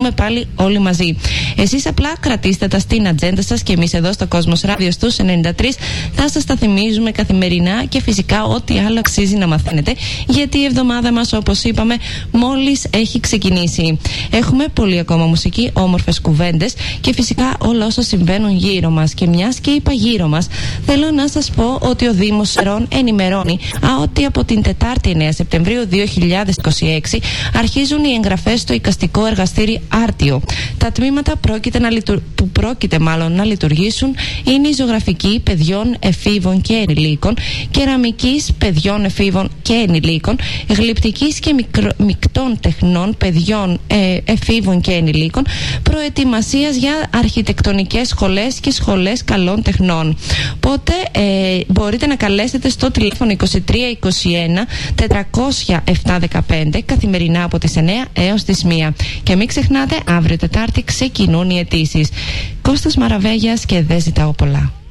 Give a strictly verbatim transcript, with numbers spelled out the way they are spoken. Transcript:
πάλι όλοι μαζί. Εσείς απλά κρατήστε τα στην ατζέντα σας και εμείς εδώ στο Κόσμος Ράδιο στους ενενήντα τρία θα σας τα θυμίζουμε καθημερινά και φυσικά ό,τι άλλο αξίζει να μαθαίνετε, γιατί η εβδομάδα μας, όπως είπαμε, μόλις έχει ξεκινήσει. Έχουμε πολύ ακόμα μουσική, όμορφες κουβέντες και φυσικά όλα όσα συμβαίνουν γύρω μας. Και μιας και είπα γύρω μας, θέλω να σας πω ότι ο Δήμος Σερών ενημερώνει α, ότι από την Τετάρτη εννέα Σεπτεμβρίου δύο χιλιάδες είκοσι έξι αρχίζουν οι εγγραφές στο εικαστικό εργαστήρι Άρτιο. Τα τμήματα πρόκειται να λειτου... που πρόκειται μάλλον να λειτουργήσουν είναι η ζωγραφική παιδιών, εφήβων και ενηλίκων, κεραμικής παιδιών, εφήβων και ενηλίκων, γλυπτικής και μικρο... μεικτών τεχνών παιδιών, ε, εφήβων και ενηλίκων, προετοιμασίας για αρχιτεκτονικές σχολές και σχολές καλών τεχνών. Οπότε ε, μπορείτε να καλέσετε στο τηλέφωνο είκοσι τρία είκοσι ένα τετρακόσια επτά δεκαπέντε καθημερινά από τις εννέα έως τις μία. Και μην ξεχνάτε, αύριο Τετάρτη ξεκινούν οι αιτήσεις. Κώστας Μαραβέγιας και δεν ζητάω πολλά.